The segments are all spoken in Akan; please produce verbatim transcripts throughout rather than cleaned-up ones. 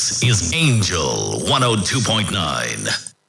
is Angel one oh two point nine.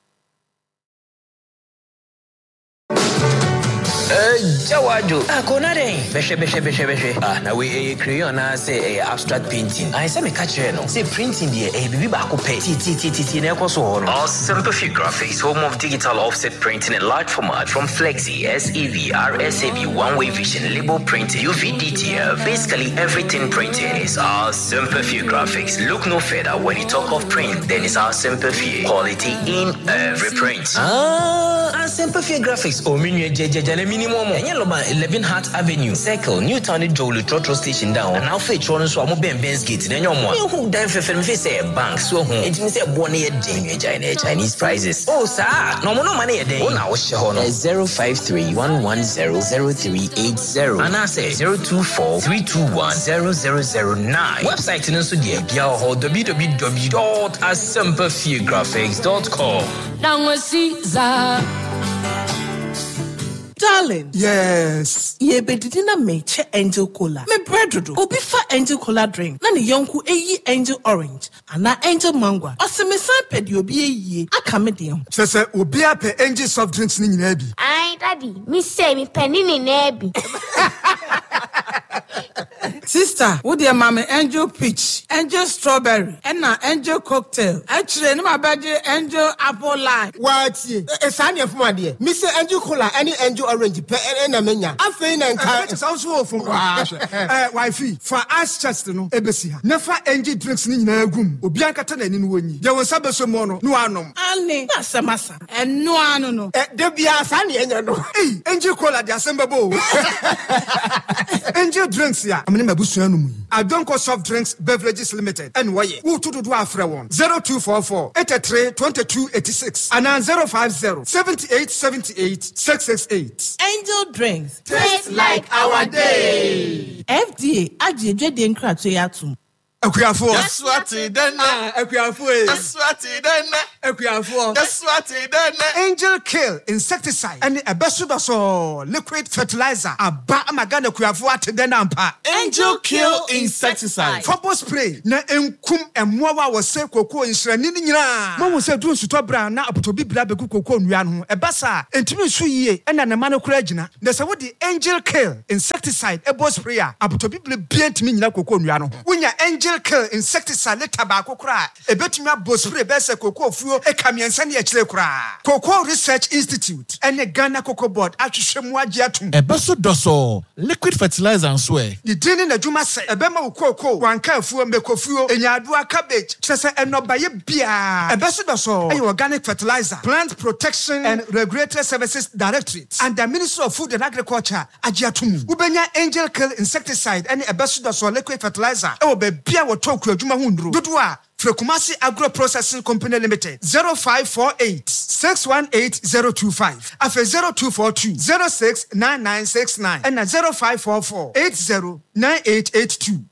Jawadu, ah, konare. Beshe, beshe, beshe, beshe. Ah, na we a crayon na say a abstract painting. I say me catch you no. Say printing there, a bibi bako pay. T T T T T na ko so no. Our Sympathy Graphics, home of digital offset printing in large format from Flexi, S E V, R S A V, one-way vision, label printing, U V D T F. Basically everything printing is our Sympathy Graphics. Look no further when you talk of print, then it's our Sympathy. Quality in every print. Ah, our Sympathy Graphics. Oh, minye jeje minimum. Enye loba eleven Hart Avenue, Circle, Newtown Jolu Trotro Station down. And now fetch one so amo ben Ben's Gate. Then your one. You who dan fefe me say a bank so home. It means say born here den Chinese prices. Oh sir, no no money here den. Oh na wo she ho no. zero five three one one zero zero three eight zero. And I say zero two four three two one zero zero zero nine. Website no so dey bia ho w w w dot sympathy graphics dot com. Now we see za darling. Yes. Ye be didina meche Angel Cola. Me bread do. Obi fa Angel Cola drink. Na ne yonku eyi Angel Orange. Ana Angel Mango. Ose me san pe di obi eyi. Aka me dem. Se se obi ape Angel soft drinks ni nyina bi. Ai daddy, me say me penny ni na bi. Sister, wo de mama Angel Peach, Angel Strawberry, and na Angel Cocktail. Actually, no mabaje Angel Apple Lime. What ye? E san ye fuma de. Me say Angel Cola, any Angel Orange pe na menya. Afei na nka. It sounds so from wa. Eh, wifey, for us chest no ebesi ha. Never Angel drinks ni nyina agum. Obi ankata na ni no woni. De won sabe so mo no, no anom. Ani, na samasa. En no anu no. Eh, de bia san ye nya no. Eh, Angel Cola de asemba bo. Angel drinks ya. Amene mabusu anu mu. Adonko Soft Drinks Beverages Limited. And why? Who to do afre one? zero two four four eight three two two eight six and zero five zero seven eight seven eight six six eight. Angel Drinks. Taste like our day. F D A ajeje de nkra to yatum. Akuafo. That's what it done. Akuafo. That's what it done. Akuafo. That's what it done. Angel Kill insecticide and a besubaso liquid fertilizer. Aba amagana akuafo ateden ampa. Angel Kill insecticide. Fobo spray na enkum emmoa wa se koko nsrani ni nyina. Mo se dun suto bra na apotobi bra beku koko nua no. Ebasa entimi nsu yie na na mano kura gina. Na se wo di Angel Kill insecticide ebo spray a apotobi bra bia entimi nyina koko nua no. Wonya Angel Kill insecticide leta ba kokora ebetumi abospray be se koko fuo e kamiensa ne akire kora. Cocoa Research Institute and the Ghana Cocoa Board atwhwemu agye atum. Ebeso doso liquid fertilizer nso e. The dini na dwuma se ebema wo cocoa wanka afuo mekofuo enyadoa cabbage kyese enobaye bia. Ebeso doso e organic fertilizer, plant protection and regulatory services directorate and the Ministry of Food and Agriculture agye atum. Ubenya Angel Kill insecticide and ebeso doso liquid fertilizer e wo be bia wo toku adwuma hundru dodo a Frekumasi Agro Processing Company Limited zero five four eight six one eight zero two five afe zero two four two zero six nine nine six nine and zero five four four eight zero nine eight eight two.